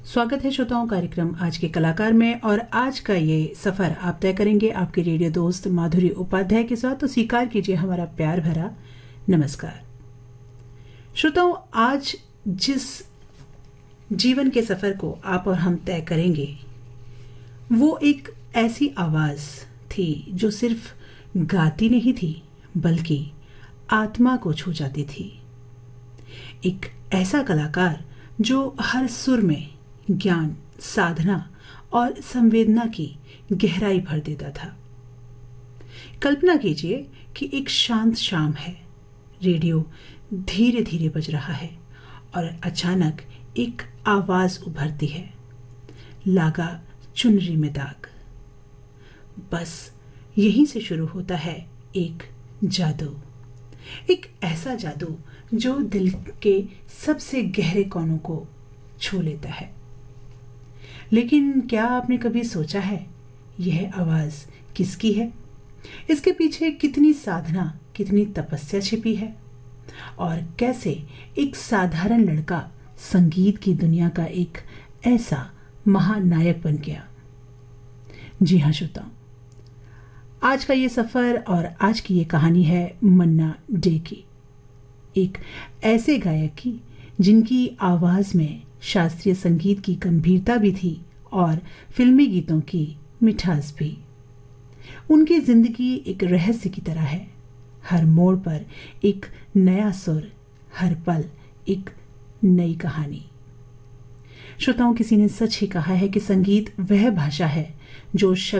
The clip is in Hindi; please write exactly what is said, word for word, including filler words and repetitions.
स्वागत है श्रोताओं कार्यक्रम आज के कलाकार में। और आज का ये सफ़र आप तय करेंगे आपके रेडियो दोस्त माधुरी उपाध्याय के साथ। तो स्वीकार कीजिए हमारा प्यार भरा नमस्कार। श्रोताओं, आज जिस जीवन के सफ़र को आप और हम तय करेंगे वो एक ऐसी आवाज़ थी जो सिर्फ गाती नहीं थी बल्कि आत्मा को छू जाती थी। एक ऐसा कलाकार जो हर सुर में ज्ञान, साधना और संवेदना की गहराई भर देता था। कल्पना कीजिए कि एक शांत शाम है, रेडियो धीरे धीरे बज रहा है और अचानक एक आवाज उभरती है, लागा चुनरी में दाग। बस यहीं से शुरू होता है एक जादू, एक ऐसा जादू जो दिल के सबसे गहरे कोनों को छू लेता है। लेकिन क्या आपने कभी सोचा है यह आवाज किसकी है? इसके पीछे कितनी साधना, कितनी तपस्या छिपी है और कैसे एक साधारण लड़का संगीत की दुनिया का एक ऐसा महानायक बन गया। जी हाँ श्रोताओ, आज का ये सफर और आज की ये कहानी है मन्ना डे की, एक ऐसे गायक की जिनकी आवाज में शास्त्रीय संगीत की गंभीरता भी थी और फिल्मी गीतों की मिठास भी। उनकी जिंदगी एक रहस्य की तरह है, हर मोड़ पर एक नया सुर, हर पल एक नई कहानी। श्रोताओं, किसी ने सच ही कहा है कि संगीत वह भाषा है जो शब्द